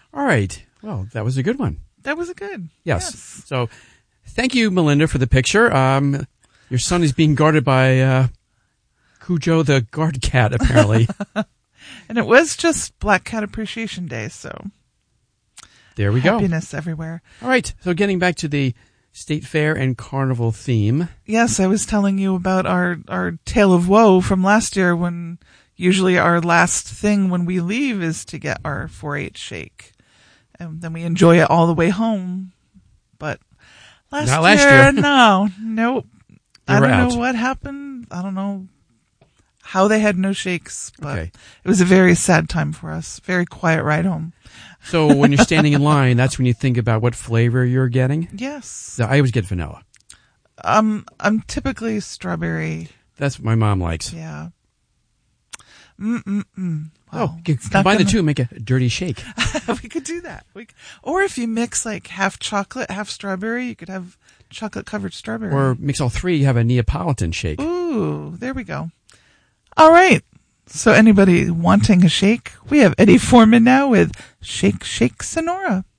All right. Well, that was a good one. That was a good. Yes. So thank you, Melinda, for the picture. Your son is being guarded by Cujo the guard cat, apparently. And it was just Black Cat Appreciation Day, so there we go. Happiness everywhere. All right. So getting back to the State Fair and Carnival theme. Yes, I was telling you about our tale of woe from last year, when usually our last thing when we leave is to get our 4-H shake. And then we enjoy it all the way home. But last year, nope. I don't know what happened. I don't know how they had no shakes, but It was a very sad time for us. Very quiet ride home. So when you're standing in line, that's when you think about what flavor you're getting? Yes. So I always get vanilla. I'm typically strawberry. That's what my mom likes. Yeah. Well, combine the two and make a dirty shake. We could do that. Or if you mix like half chocolate, half strawberry, you could have chocolate-covered strawberry. Or mix all three, you have a Neapolitan shake. Ooh, there we go. All right. So anybody wanting a shake, we have Eddie Foreman now with Shake, Shake, Sonora.